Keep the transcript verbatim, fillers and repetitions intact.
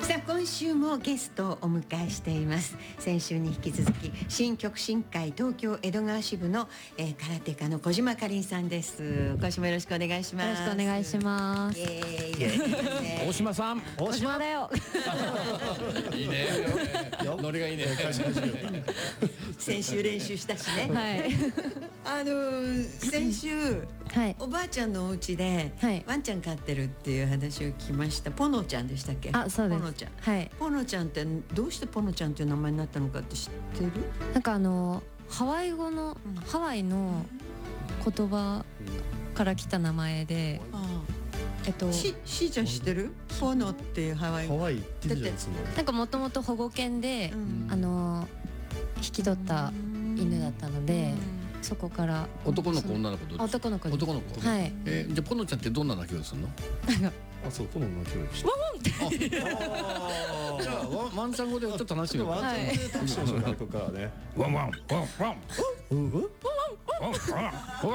さあ今週もゲストをお迎えしています。先週に引き続き新極真会東京江戸川支部の、えー、空手家の小島かりんさんです。今週もよろしくお願いします。 よろしくお願いします。 イエーイ大島さん、 大島だよ。 いいね。ノリがいいね。 先週練習したしね。 はい。 あのー、先週、 はい、 おばあちゃんのお家で、はい、ワンちゃん飼ってるっていう話を聞きました。ポノちゃんでしたっけ？ あ、そうです。 ポノちゃん。 はい。 ポノちゃんってどうしてポノちゃんっていう名前になったのかって知ってる？ なんかあのハワイ語の、うん、ハワイの言葉から来た名前で、うん、えっとししちゃん知ってる？ポノっていうハワイ語。 ハワイってじゃんその。 なんかもともと保護犬で、うん、あの引き取った犬だったので。そこから男の子女の子どっち？ 男の子。 男の子。 はい。 えー、じゃあポノちゃんってどんな鳴き声するの？ あ、そうポノの鳴き声して。 ワンワンって。 じゃあワンワンちゃん語でちょっと話してみよう。 ワンちゃん語で話してみましょうかね。 ワンワンワンワン。 うんうん。 ワンワンワンワン。